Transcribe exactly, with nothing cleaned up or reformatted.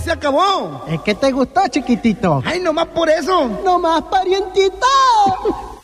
se acabó. Es que te gustó, chiquitito. Ay, nomás por eso. Nomás, parientito.